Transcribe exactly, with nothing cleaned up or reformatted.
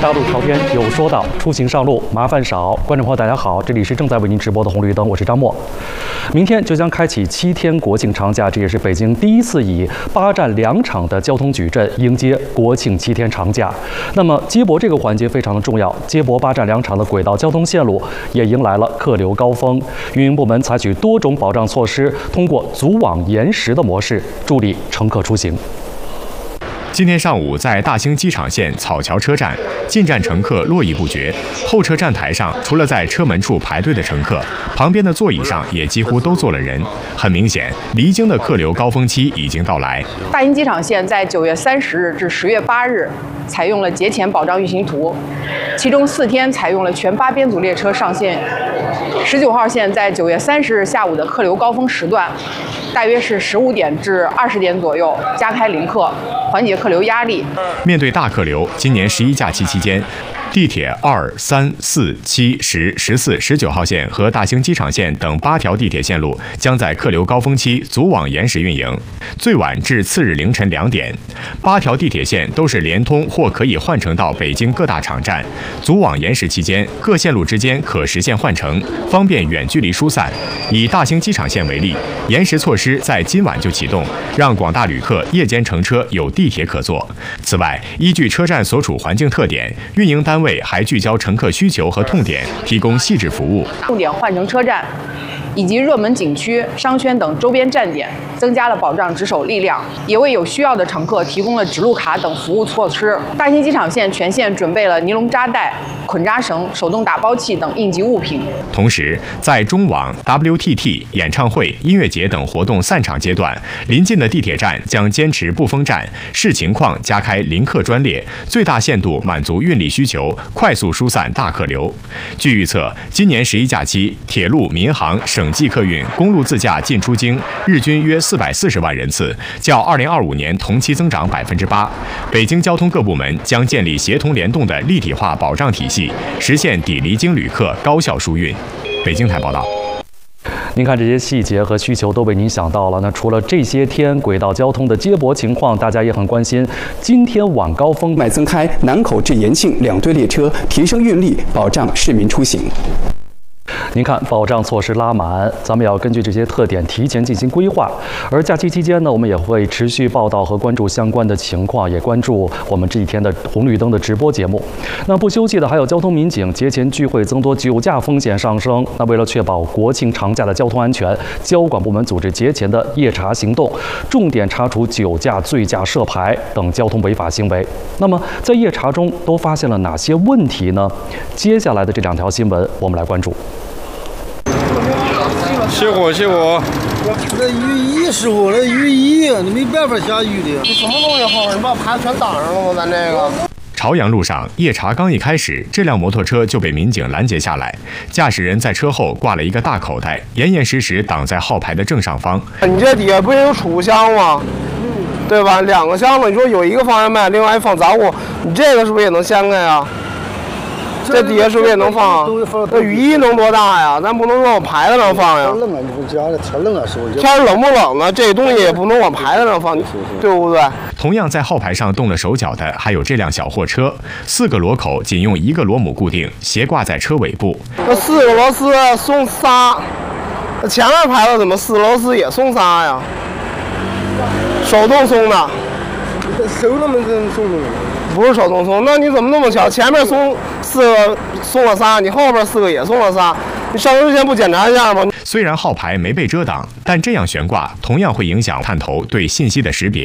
大路朝天有说道，出行上路麻烦少。观众朋友，大家好，这里是正在为您直播的红绿灯，我是张默。明天就将开启七天国庆长假，这也是北京第一次以八站两场的交通矩阵迎接国庆七天长假。那么接驳这个环节非常的重要，接驳八站两场的轨道交通线路也迎来了客流高峰。运营部门采取多种保障措施，通过组网延时的模式助力乘客出行。 今天上午，在大兴机场线草桥车站，进站乘客络绎不绝。候车站台上，除了在车门处排队的乘客，旁边的座椅上也几乎都坐了人。很明显，离京的客流高峰期已经到来。 大兴机场线在九月三十日至十月八日采用了节前保障运行图，其中四天采用了全八编组列车上线。十九号线在九月三十日下午的客流高峰时段，大约是十五点至二十点左右加开临客，缓解客流压力。 面对大客流，今年十一假期期间，地铁二、三、四、七、十、十四、十九号线和大兴机场线等八条地铁线路将在客流高峰期组网延时运营，最晚至次日凌晨两点。八条地铁线都是连通或可以换乘到北京各大场站。组网延时期间，各线路之间可实现换乘，方便远距离疏散。以大兴机场线为例，延时措施在今晚就启动，让广大旅客夜间乘车有地铁可坐。此外，依据车站所处环境特点，运营单位还聚焦乘客需求和痛点，提供细致服务。 重点换乘车站以及热门景区、商圈等周边站点，增加了保障值守力量，也为有需要的乘客提供了指路卡等服务措施。大兴机场线全线准备了尼龙扎带、捆扎绳、手动打包器等应急物品。 同时，在中网、W T T、演唱会、音乐节等活动散场阶段，临近的地铁站将坚持不封站，视情况加开临客专列，最大限度满足运力需求，快速疏散大客流。据预测，今年十一假期，铁路、民航、省际客运、公路自驾进出京日均约四百四十万人次，较二零二五年同期增长百分之八。北京交通各部门将建立协同联动的立体化保障体系，实现抵离京旅客高效疏运。北京台报道。 您看这些细节和需求都被您想到了。那除了这些天轨道交通的接驳情况，大家也很关心。今天晚高峰迈增开南口至延庆两对列车，提升运力，保障市民出行。 您看，保障措施拉满，咱们也要根据这些特点提前进行规划。而假期期间呢，我们也会持续报道和关注相关的情况，也关注我们这一天的红绿灯的直播节目。那不休息的还有交通民警，节前聚会增多，酒驾风险上升。那为了确保国庆长假的交通安全，交管部门组织节前的夜查行动，重点查处酒驾、醉驾、涉牌等交通违法行为。那么在夜查中都发现了哪些问题呢？接下来的这两条新闻，我们来关注。 熄火，熄火！ 那雨衣师傅，那雨衣你没办法下雨的。你什么东西好？你把牌全挡上了吗？咱这个。 朝阳路上夜查刚一开始，这辆摩托车就被民警拦截下来。驾驶人在车后挂了一个大口袋，严严实实挡在号牌的正上方。 你这底下不是有储物箱吗？对吧？两个箱子，你说有一个方向盘，另外一放杂物，你这个是不是也能掀开啊？这底下是不是也能放？那雨衣能多大呀？咱不能往牌子上放呀。 天冷啊，你不家里天冷啊，是不是？ 天冷不冷呢？这东西也不能往牌子上放，对不对？ 同样在号牌上动了手脚的还有这辆小货车，四个螺口仅用一个螺母固定，斜挂在车尾部。 那四个螺丝松仨，那前面牌子怎么四螺丝也松仨呀？手动松的。 手那么真松松的。 不是手动松，那你怎么那么巧？前面松四个松了仨，你后边四个也松了仨，你上车之前不检查一下吗？ 虽然号牌没被遮挡，但这样悬挂同样会影响探头对信息的识别。